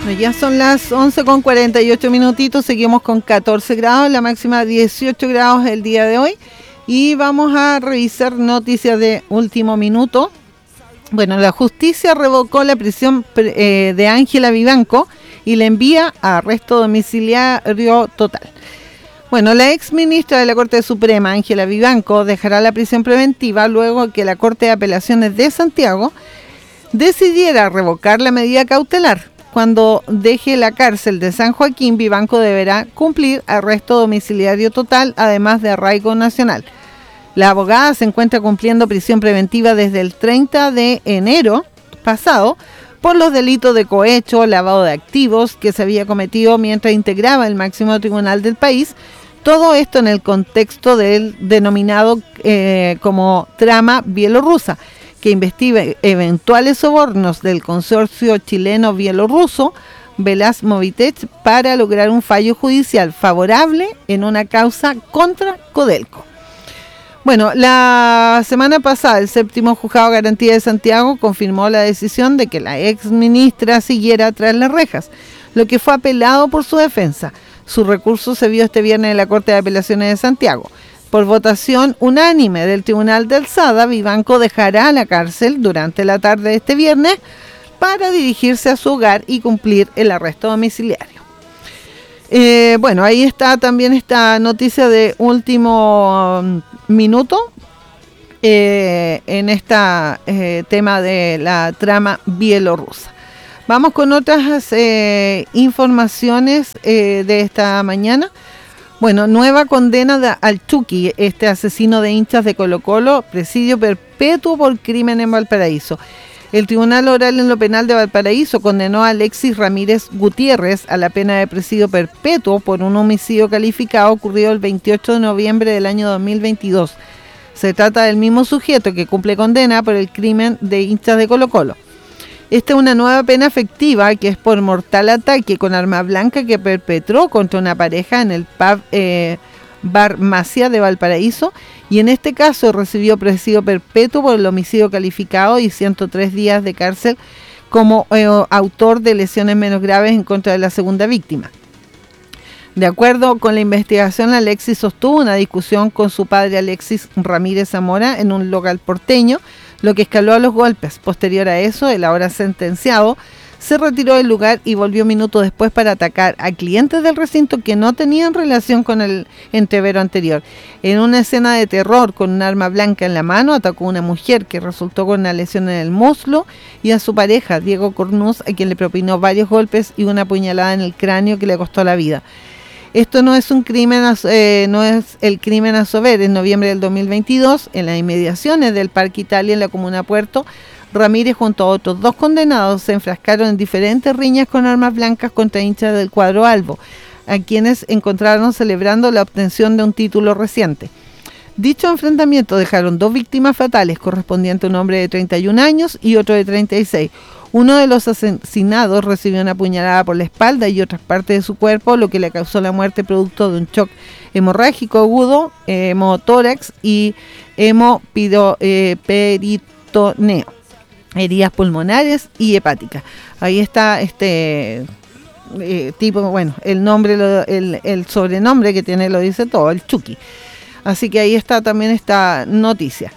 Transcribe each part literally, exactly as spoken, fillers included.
Bueno, ya son las once con cuarenta y ocho minutitos, seguimos con catorce grados, la máxima dieciocho grados el día de hoy. Y vamos a revisar noticias de último minuto. Bueno, la justicia revocó la prisión eh, de Ángela Vivanco y la envía a arresto domiciliario total. Bueno, la ex ministra de la Corte Suprema, Ángela Vivanco, dejará la prisión preventiva luego que la Corte de Apelaciones de Santiago decidiera revocar la medida cautelar. Cuando deje la cárcel de San Joaquín, Vivanco deberá cumplir arresto domiciliario total, además de arraigo nacional. La abogada se encuentra cumpliendo prisión preventiva desde el treinta de enero pasado por los delitos de cohecho, lavado de activos que se había cometido mientras integraba el máximo tribunal del país. Todo esto en el contexto del denominado eh, como trama bielorrusa, que investiga eventuales sobornos del consorcio chileno-bielorruso Velaz Movitech para lograr un fallo judicial favorable en una causa contra Codelco. Bueno, la semana pasada el séptimo juzgado de garantía de Santiago confirmó la decisión de que la ex ministra siguiera tras las rejas, lo que fue apelado por su defensa. Su recurso se vio este viernes en la Corte de Apelaciones de Santiago. Por votación unánime del Tribunal de Alzada, Vivanco dejará la cárcel durante la tarde de este viernes para dirigirse a su hogar y cumplir el arresto domiciliario. Eh, bueno, ahí está también esta noticia de último um, minuto eh, en este eh, tema de la trama bielorrusa. Vamos con otras eh, informaciones eh, de esta mañana. Bueno, nueva condena de, al Chucky, este asesino de hinchas de Colo-Colo, presidio perpetuo por crimen en Valparaíso. El Tribunal Oral en lo Penal de Valparaíso condenó a Alexis Ramírez Gutiérrez a la pena de presidio perpetuo por un homicidio calificado ocurrido el veintiocho de noviembre del año dos mil veintidós. Se trata del mismo sujeto que cumple condena por el crimen de hinchas de Colo-Colo. Esta es una nueva pena efectiva que es por mortal ataque con arma blanca que perpetró contra una pareja en el pub eh, Bar Macia de Valparaíso, y en este caso recibió presidio perpetuo por el homicidio calificado y ciento tres días de cárcel como eh, autor de lesiones menos graves en contra de la segunda víctima. De acuerdo con la investigación, Alexis sostuvo una discusión con su padre Alexis Ramírez Zamora en un local porteño, lo que escaló a los golpes. Posterior a eso, el ahora sentenciado se retiró del lugar y volvió minutos después para atacar a clientes del recinto que no tenían relación con el entrevero anterior. En una escena de terror con un arma blanca en la mano, atacó a una mujer que resultó con una lesión en el muslo y a su pareja, Diego Cornús, a quien le propinó varios golpes y una puñalada en el cráneo que le costó la vida. Esto no es un crimen, eh, no es el crimen a Sober. En noviembre del dos mil veintidós, en las inmediaciones del Parque Italia en la comuna Puerto, Ramírez junto a otros dos condenados se enfrascaron en diferentes riñas con armas blancas contra hinchas del cuadro Albo, a quienes encontraron celebrando la obtención de un título reciente. Dicho enfrentamiento dejaron dos víctimas fatales, correspondiente a un hombre de treinta y un años y otro de treinta y seis. Uno de los asesinados recibió una puñalada por la espalda y otras partes de su cuerpo, lo que le causó la muerte producto de un shock hemorrágico agudo, hemotórax y hemoperitoneo, eh, heridas pulmonares y hepáticas. Ahí está este eh, tipo, bueno, el nombre, lo, el, el sobrenombre que tiene lo dice todo, el Chucky. Así que ahí está también esta noticia.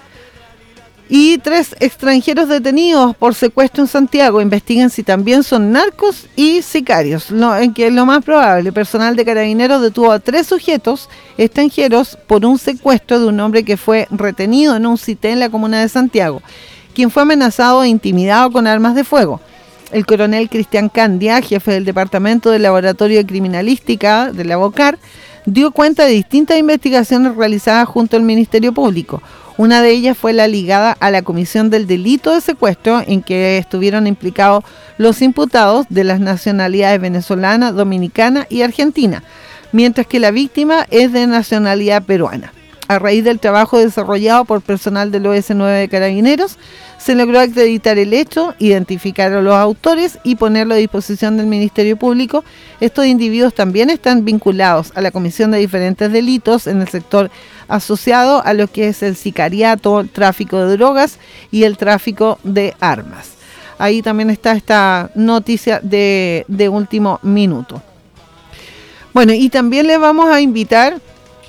Y tres extranjeros detenidos por secuestro en Santiago investigan si también son narcos y sicarios, lo, en que es lo más probable. Personal de Carabineros detuvo a tres sujetos extranjeros por un secuestro de un hombre que fue retenido en un cité en la comuna de Santiago, quien fue amenazado e intimidado con armas de fuego. El coronel Cristian Candia, jefe del Departamento de Laboratorio de Criminalística de la BOCAR, dio cuenta de distintas investigaciones realizadas junto al Ministerio Público. Una de ellas fue la ligada a la comisión del delito de secuestro, en que estuvieron implicados los imputados de las nacionalidades venezolana, dominicana y argentina, mientras que la víctima es de nacionalidad peruana. A raíz del trabajo desarrollado por personal del O S nueve de Carabineros, se logró acreditar el hecho, identificar a los autores y ponerlo a disposición del Ministerio Público. Estos individuos también están vinculados a la comisión de diferentes delitos en el sector asociado a lo que es el sicariato, el tráfico de drogas y el tráfico de armas. ahí también está esta noticia de, de último minuto. Bueno, y también les vamos a invitar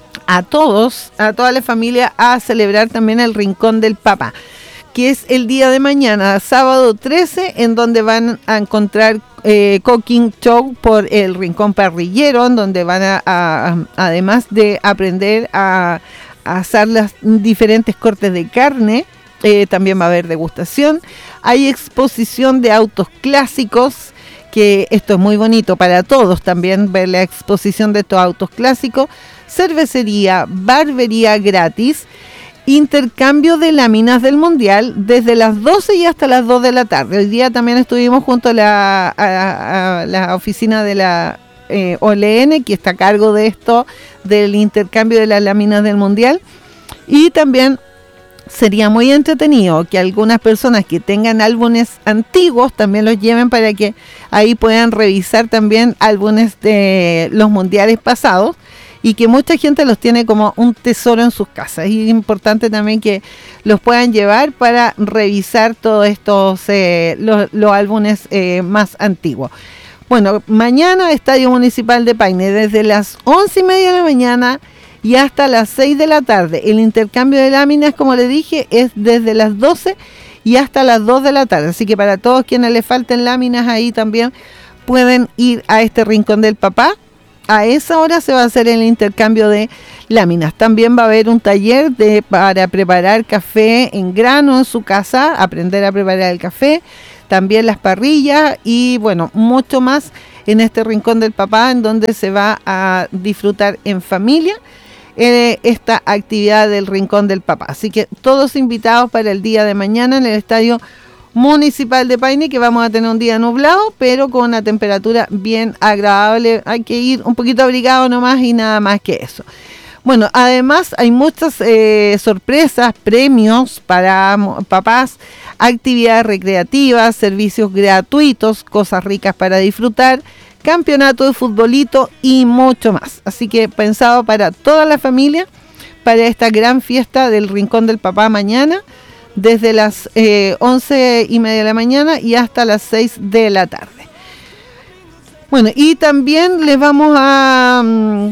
a todos, a toda la familia, a celebrar también el Rincón del Papá, que es el día de mañana, sábado trece, en donde van a encontrar eh, cooking show por el Rincón Parrillero, en donde van a, a, a además de aprender a, a hacer las diferentes cortes de carne, eh, también va a haber degustación. Hay exposición de autos clásicos, que esto es muy bonito para todos también, ver la exposición de estos autos clásicos. Cervecería, barbería gratis, intercambio de láminas del Mundial desde las doce y hasta las dos de la tarde. Hoy día también estuvimos junto a la, a, a la oficina de la eh, O L N, que está a cargo de esto, del intercambio de las láminas del Mundial. Y también sería muy entretenido que algunas personas que tengan álbumes antiguos también los lleven para que ahí puedan revisar también álbumes de los mundiales pasados, y que mucha gente los tiene como un tesoro en sus casas. Y es importante también que los puedan llevar para revisar todos estos eh, los, los álbumes eh, más antiguos. Bueno, mañana Estadio Municipal de Paine, desde las once y media de la mañana y hasta las seis de la tarde. El intercambio de láminas, como les dije, es desde las doce y hasta las dos de la tarde. Así que para todos quienes les falten láminas, ahí también pueden ir a este Rincón del Papá. A esa hora se va a hacer el intercambio de láminas. También va a haber un taller de, para preparar café en grano en su casa, aprender a preparar el café, también las parrillas y bueno, mucho más en este Rincón del Papá, en donde se va a disfrutar en familia eh, esta actividad del Rincón del Papá. Así que todos invitados para el día de mañana en el Estadio Municipal de Paine, que vamos a tener un día nublado, pero con una temperatura bien agradable. Hay que ir un poquito abrigado nomás y nada más que eso. Bueno, además hay muchas eh, sorpresas, premios para papás, actividades recreativas, servicios gratuitos, cosas ricas para disfrutar, campeonato de futbolito y mucho más. Así que pensado para toda la familia, para esta gran fiesta del Rincón del Papá mañana, desde las eh, once y media de la mañana y hasta las seis de la tarde. Bueno, y también les vamos a... Um,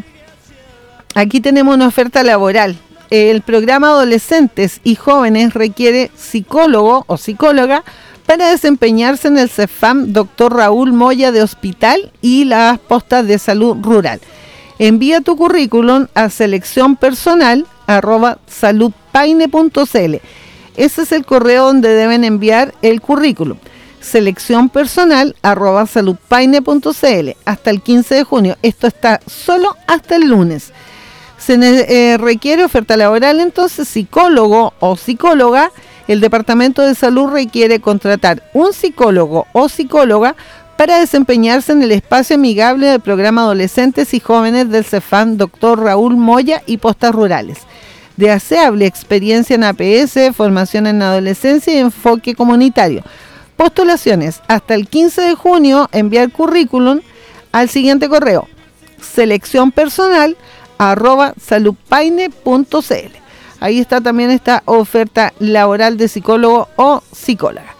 aquí tenemos una oferta laboral. El programa Adolescentes y Jóvenes requiere psicólogo o psicóloga para desempeñarse en el CEFAM Doctor Raúl Moya de Hospital y las postas de salud rural. Envía tu currículum a selección personal arroba saludpaine punto cl. Ese es el correo donde deben enviar el currículum. Selección personal arroba saludpaine punto cl hasta el quince de junio. Esto está solo hasta el lunes. Se eh, requiere oferta laboral, entonces psicólogo o psicóloga. El Departamento de Salud requiere contratar un psicólogo o psicóloga para desempeñarse en el espacio amigable del programa Adolescentes y Jóvenes del CEFAM Doctor Raúl Moya y postas rurales. Deseable experiencia en A P S, formación en adolescencia y enfoque comunitario. Postulaciones hasta el quince de junio, enviar currículum al siguiente correo: selección personal arroba saludpaine punto cl. Ahí está también esta oferta laboral de psicólogo o psicóloga.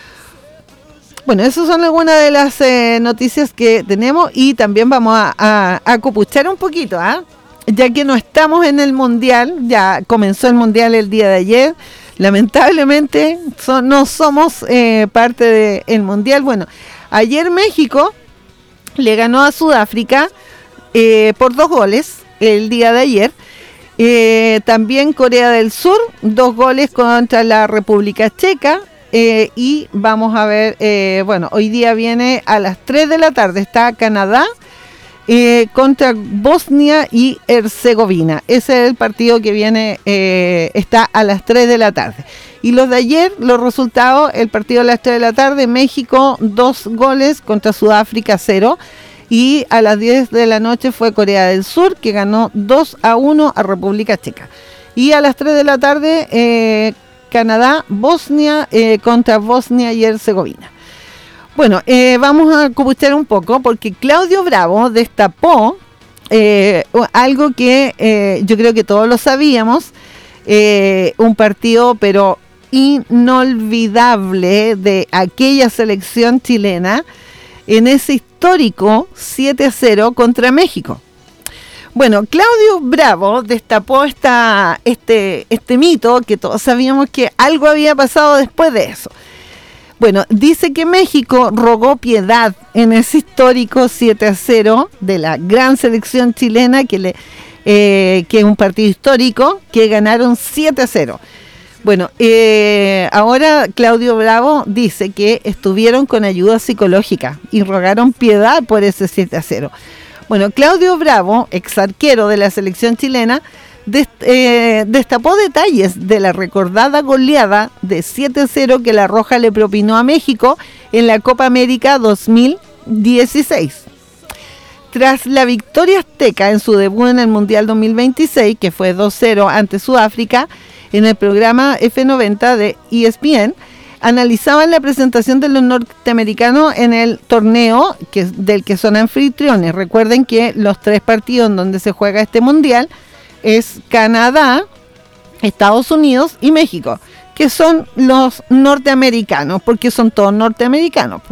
Bueno, esas son algunas de las eh, noticias que tenemos, y también vamos a, a, a copuchar un poquito, ¿ah? ¿eh? Ya que no estamos en el Mundial, ya comenzó el Mundial el día de ayer, lamentablemente so, no somos eh, parte del Mundial. Bueno, ayer México le ganó a Sudáfrica eh, por dos goles el día de ayer. Eh, también Corea del Sur, dos goles contra la República Checa. Eh, y vamos a ver, eh, bueno, hoy día viene a las tres de la tarde, está Canadá Eh, contra Bosnia y Herzegovina. Ese es el partido que viene, eh, está a las tres de la tarde. Y los de ayer, los resultados: el partido a las tres de la tarde, México dos goles contra Sudáfrica cero, y a las diez de la noche fue Corea del Sur, que ganó dos a uno a República Checa. Y a las tres de la tarde eh, Canadá, Bosnia eh, contra Bosnia y Herzegovina. Bueno, eh, vamos a copuchar un poco, porque Claudio Bravo destapó eh, algo que eh, yo creo que todos lo sabíamos, eh, un partido pero inolvidable de aquella selección chilena en ese histórico siete a cero contra México. Bueno, Claudio Bravo destapó esta, este, este mito que todos sabíamos que algo había pasado después de eso. Bueno, dice que México rogó piedad en ese histórico siete a cero de la gran selección chilena, que, le, eh, que es un partido histórico, que ganaron siete a cero. Bueno, eh, ahora Claudio Bravo dice que estuvieron con ayuda psicológica y rogaron piedad por ese siete a cero. Bueno, Claudio Bravo, ex arquero de la selección chilena, dest, eh, destapó detalles de la recordada goleada de siete a cero que la Roja le propinó a México en la Copa América dos mil dieciséis. Tras la victoria azteca en su debut en el Mundial dos mil veintiséis, que fue dos cero ante Sudáfrica, en el programa F noventa de E S P N, analizaban la presentación de los norteamericanos en el torneo que, del que son anfitriones. Recuerden que los tres partidos en donde se juega este mundial es Canadá, Estados Unidos y México, que son los norteamericanos, porque son todos norteamericanos.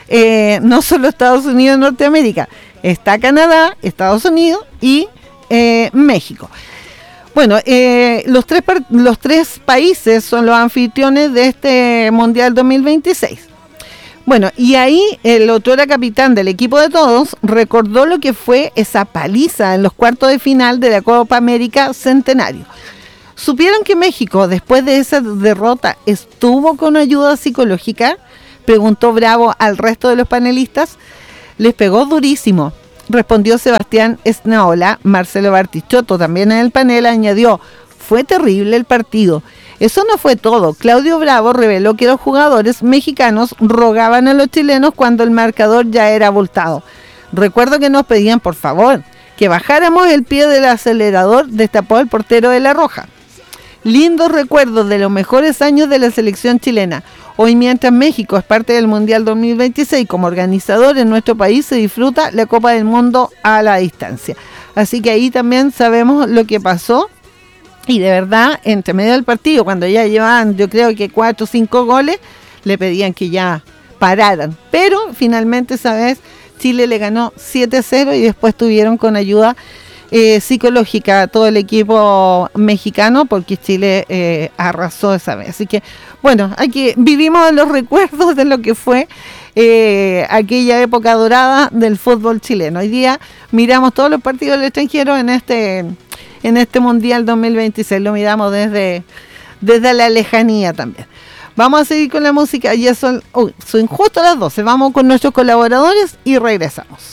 Eh, no solo Estados Unidos y Norteamérica, está Canadá, Estados Unidos y eh, México. Bueno, eh, los, tres, los tres países son los anfitriones de este Mundial dos mil veintiséis. Bueno, y ahí el otrora capitán del equipo de todos recordó lo que fue esa paliza en los cuartos de final de la Copa América Centenario. ¿Supieron que México, después de esa derrota, estuvo con ayuda psicológica? Preguntó Bravo al resto de los panelistas. Les pegó durísimo, respondió Sebastián Esnaola. Marcelo Bartichotto, también en el panel, añadió: fue terrible el partido. Eso no fue todo. Claudio Bravo reveló que los jugadores mexicanos rogaban a los chilenos cuando el marcador ya era abultado. Recuerdo que nos pedían, por favor, que bajáramos el pie del acelerador, destapó el portero de La Roja. Lindos recuerdos de los mejores años de la selección chilena. Hoy, mientras México es parte del Mundial dos mil veintiséis, como organizador en nuestro país se disfruta la Copa del Mundo a la distancia. Así que ahí también sabemos lo que pasó. Y de verdad, entre medio del partido, cuando ya llevaban, yo creo que cuatro o cinco goles, le pedían que ya pararan. Pero finalmente esa vez Chile le ganó siete a cero y después tuvieron con ayuda eh, psicológica a todo el equipo mexicano, porque Chile eh, arrasó esa vez. Así que, bueno, aquí vivimos los recuerdos de lo que fue eh, aquella época dorada del fútbol chileno. Hoy día miramos todos los partidos del extranjero en este... en este Mundial dos mil veintiséis, lo miramos desde, desde la lejanía también. Vamos a seguir con la música, ya son, uy, son justo las doce, vamos con nuestros colaboradores y regresamos.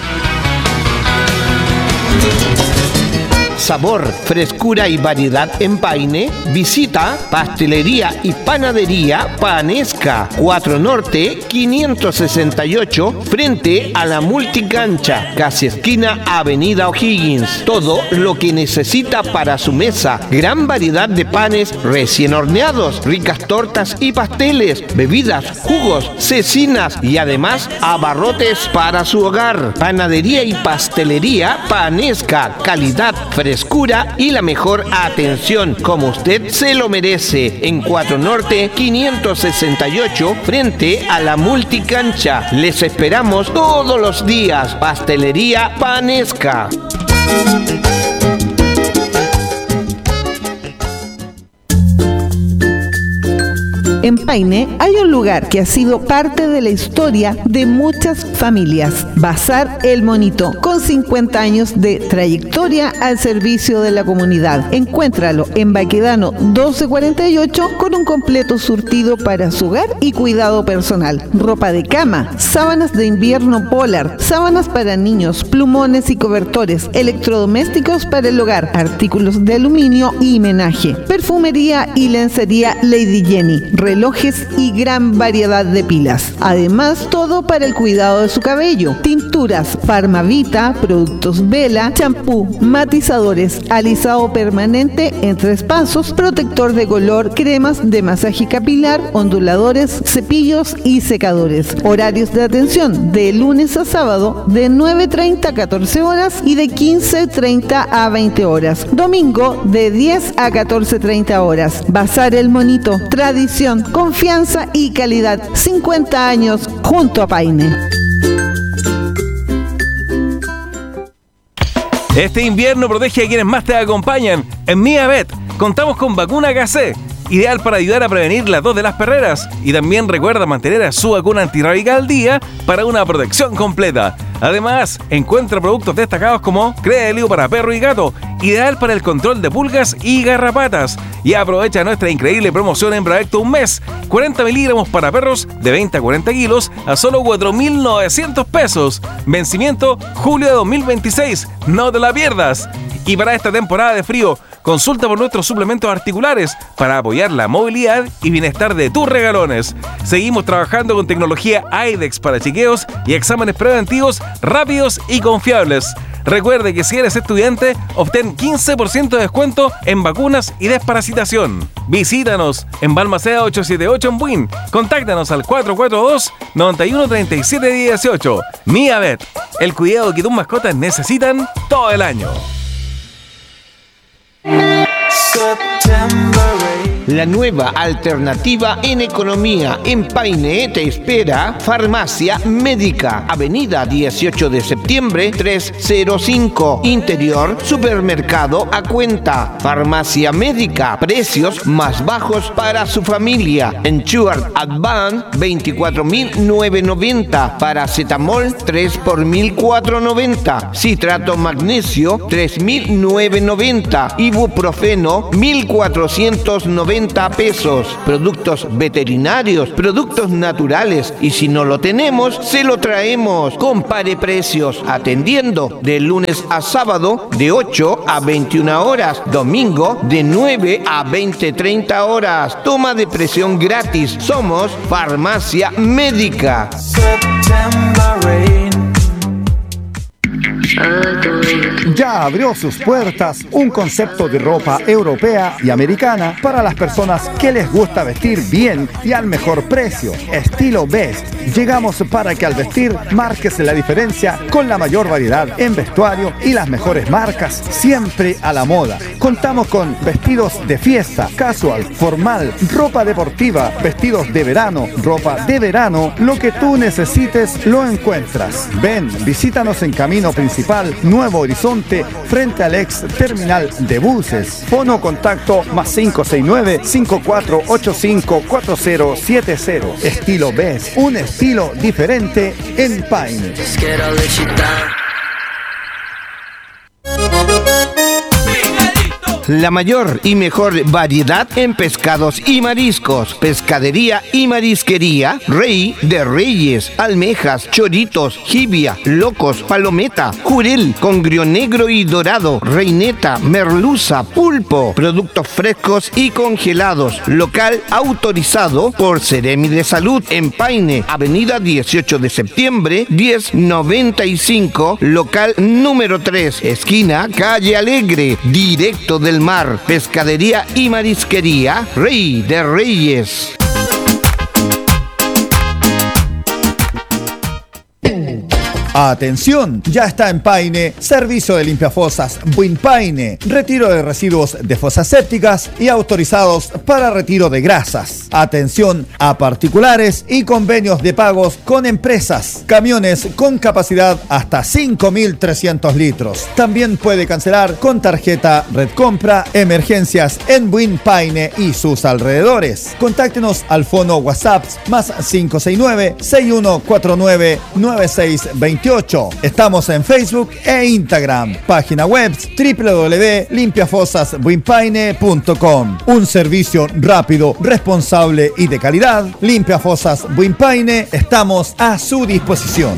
Sabor, frescura y variedad en Paine. Visita Pastelería y Panadería Panesca, cuatro Norte quinientos sesenta y ocho, frente a la Multicancha, casi esquina Avenida O'Higgins. Todo lo que necesita para su mesa. Gran variedad de panes recién horneados, ricas tortas y pasteles, bebidas, jugos, cecinas y además abarrotes para su hogar. Panadería y Pastelería Panesca, calidad, frescura y la mejor atención, como usted se lo merece, en cuatro Norte quinientos sesenta y ocho, frente a la Multicancha. Les esperamos todos los días. Pastelería Panesca. En Paine hay un lugar que ha sido parte de la historia de muchas familias. Bazar El Monito, con cincuenta años de trayectoria al servicio de la comunidad. Encuéntralo en Baquedano doce cuarenta y ocho con un completo surtido para su hogar y cuidado personal. Ropa de cama, sábanas de invierno Polar, sábanas para niños, plumones y cobertores, electrodomésticos para el hogar, artículos de aluminio y menaje, perfumería y lencería Lady Jenny. relojes y gran variedad de pilas. Además, todo para el cuidado de su cabello. Tinturas Farmavita, productos Vela, champú, matizadores, alisado permanente en tres pasos, protector de color, cremas de masaje capilar, onduladores, cepillos y secadores. Horarios de atención de lunes a sábado de nueve treinta a catorce horas y de quince treinta a veinte horas. Domingo de diez a catorce treinta horas. Bazar El Monito, tradición, confianza y calidad. cincuenta años junto a Paine. Este invierno protege a quienes más te acompañan. En Miavet contamos con vacuna K C, ideal para ayudar a prevenir la tos de las perreras. Y también recuerda mantener a su vacuna antirrábica al día para una protección completa. Además, encuentra productos destacados como Crea de Lío para perro y gato, ideal para el control de pulgas y garrapatas. Y aprovecha nuestra increíble promoción en Bravecto un mes. cuarenta miligramos para perros de veinte a cuarenta kilos a solo cuatro mil novecientos pesos. Vencimiento julio de dos mil veintiséis. No te la pierdas. Y para esta temporada de frío, consulta por nuestros suplementos articulares para apoyar la movilidad y bienestar de tus regalones. Seguimos trabajando con tecnología AIDEX para chequeos y exámenes preventivos rápidos y confiables. Recuerde que si eres estudiante, obtén quince por ciento de descuento en vacunas y desparasitación. Visítanos en Balmaceda ochocientos setenta y ocho en Buin. Contáctanos al cuatro cuatro dos, nueve uno tres siete uno ocho. Miavet, el cuidado que tus mascotas necesitan todo el año. La nueva alternativa en economía en Paine te espera. Farmacia Médica, Avenida dieciocho de septiembre trescientos cinco, Interior, Supermercado a cuenta. Farmacia Médica, precios más bajos para su familia. Ensure Advance veinticuatro mil novecientos noventa, Paracetamol tres por mil cuatrocientos noventa, Citrato Magnesio tres mil novecientos noventa, Ibuprofeno mil cuatrocientos noventa pesos. Productos veterinarios, productos naturales, y si no lo tenemos, se lo traemos. Compare precios, atendiendo de lunes a sábado de ocho a veintiuna horas, domingo de nueve a veinte treinta horas. Toma de presión gratis. Somos Farmacia Médica. Ya abrió sus puertas un concepto de ropa europea y americana para las personas que les gusta vestir bien y al mejor precio. Estilo Best. Llegamos para que al vestir marques la diferencia con la mayor variedad en vestuario y las mejores marcas, siempre a la moda. Contamos con vestidos de fiesta, casual, formal, ropa deportiva, vestidos de verano, ropa de verano. Lo que tú necesites lo encuentras. Ven, visítanos en Camino Principal Nuevo Horizonte, frente al ex terminal de buses. Fono contacto más cinco seis nueve, cinco cuatro ocho cinco, cuatro cero siete cero. Estilo Best, un estilo diferente en Paine. La mayor y mejor variedad en pescados y mariscos. Pescadería y marisquería Rey de Reyes. Almejas, choritos, jibia, locos, palometa, jurel, congrio negro y dorado, reineta, merluza, pulpo. Productos frescos y congelados. Local autorizado por Seremi de Salud en Paine, Avenida dieciocho de septiembre, diez noventa y cinco, local número tres, esquina Calle Alegre, directo del mar. Pescadería y marisquería Rey de Reyes. Atención, ya está en Paine, servicio de limpiafosas Buin Paine, retiro de residuos de fosas sépticas y autorizados para retiro de grasas. Atención a particulares y convenios de pagos con empresas, camiones con capacidad hasta cinco mil trescientos litros. También puede cancelar con tarjeta Red Compra emergencias en Buin Paine y sus alrededores. Contáctenos al fono WhatsApp más cinco seis nueve, seis uno cuatro nueve, nueve seis dos ocho. Estamos en Facebook e Instagram. Página web doble u doble u doble u punto limpiafosas buin paine punto com. Un servicio rápido, responsable y de calidad. Limpiafosas Buin Paine, estamos a su disposición.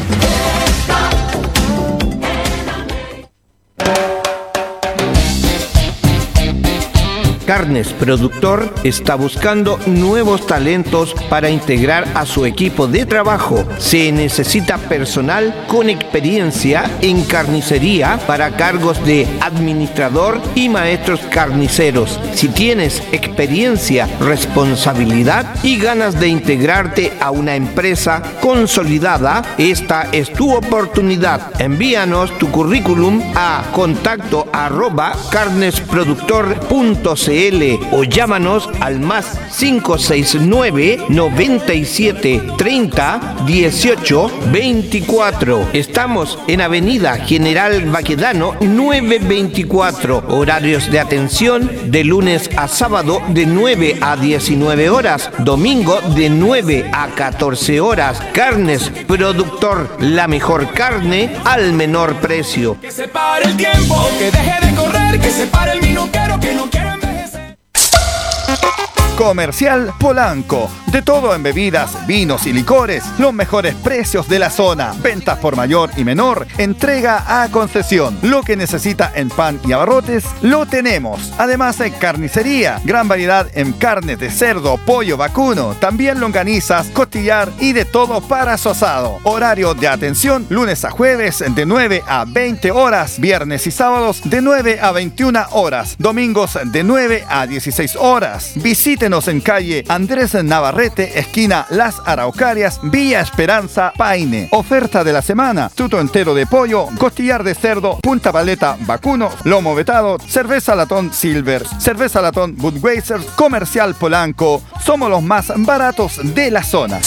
Carnes Productor está buscando nuevos talentos para integrar a su equipo de trabajo. Se necesita personal con experiencia en carnicería para cargos de administrador y maestros carniceros. Si tienes experiencia, responsabilidad y ganas de integrarte a una empresa consolidada, esta es tu oportunidad. Envíanos tu currículum a contacto arroba carnesproductor punto cl o llámanos al más cinco seis nueve, noventa y siete, treinta, dieciocho, veinticuatro. Estamos en Avenida General Baquedano nueve veinticuatro. Horarios de atención de lunes a sábado de nueve a diecinueve horas, domingo de nueve a catorce horas. Carnes Productor, la mejor carne al menor precio. Que se pare el tiempo, que deje de correr, que se pare el minutero, que no quiero envejecer. Comercial Polanco. De todo en bebidas, vinos y licores. Los mejores precios de la zona. Ventas por mayor y menor. Entrega a concesión. Lo que necesita en pan y abarrotes, lo tenemos. Además en carnicería. Gran variedad en carnes de cerdo, pollo, vacuno. También longanizas, costillar y de todo para su asado. Horario de atención lunes a jueves de nueve a veinte horas. Viernes y sábados de nueve a veintiuna horas. Domingos de nueve a dieciséis horas. Visítenos en calle Andrés Navarrete, esquina Las Araucarias, Villa Esperanza, Paine. Oferta de la semana: tuto entero de pollo, costillar de cerdo, punta paleta vacuno, lomo vetado, cerveza latón Silver, cerveza latón Budweiser. Comercial Polanco. Somos los más baratos de la zona.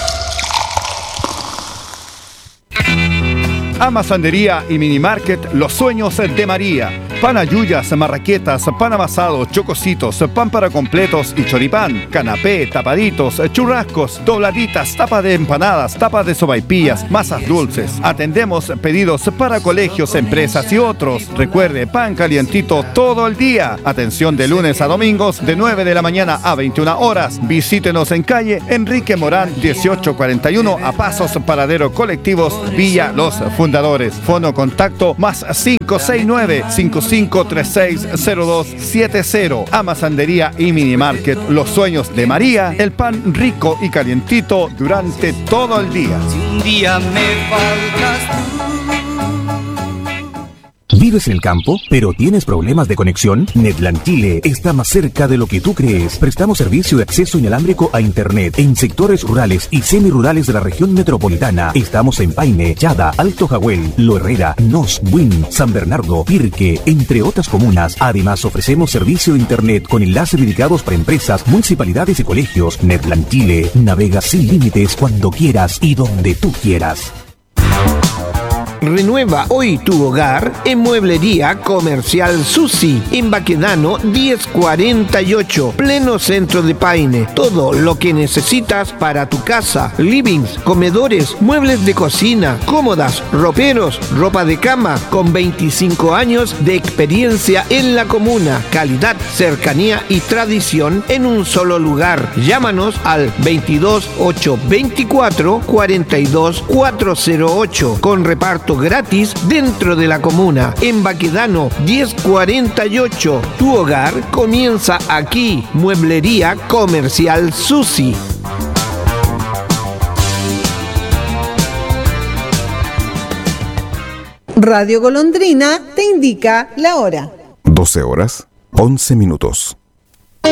Amasandería y Mini Market Los Sueños de María. Pan ayuyas, marraquetas, pan amasado, chococitos, pan para completos y choripán, canapé, tapaditos, churrascos, dobladitas, tapa de empanadas, tapa de sopaipillas, masas dulces. Atendemos pedidos para colegios, empresas y otros. Recuerde, pan calientito todo el día. Atención de lunes a domingos de nueve de la mañana a veintiuna horas. Visítenos en calle Enrique Morán dieciocho cuarenta y uno a Pasos Paradero Colectivos Villa Los Fundadores. Fono contacto más cinco seis nueve, cinco cinco tres seis, cero dos siete cero. Amasandería y Mini Market Los Sueños de María. El pan rico y calientito durante todo el día. Si un día me faltas tú. ¿Vives en el campo, pero tienes problemas de conexión? Netland Chile está más cerca de lo que tú crees. Prestamos servicio de acceso inalámbrico a Internet en sectores rurales y semirurales de la región metropolitana. Estamos en Paine, Chada, Alto Jahuel, Lo Herrera, Nos, Buin, San Bernardo, Pirque, entre otras comunas. Además, ofrecemos servicio de Internet con enlaces dedicados para empresas, municipalidades y colegios. Netland Chile navega sin límites cuando quieras y donde tú quieras. Renueva hoy tu hogar en Mueblería Comercial Susi, en Baquedano diez cuarenta y ocho, pleno centro de Paine. Todo lo que necesitas para tu casa: livings, comedores, muebles de cocina, cómodas, roperos, ropa de cama, con veinticinco años de experiencia en la comuna. Calidad, cercanía y tradición en un solo lugar. Llámanos al veintidós, ochocientos veinticuatro, cuarenta y dos, cuatrocientos ocho, con reparto gratis dentro de la comuna. En Baquedano diez cuarenta y ocho, tu hogar comienza aquí. Mueblería Comercial Susi. Radio Golondrina te indica la hora. doce horas, once minutos.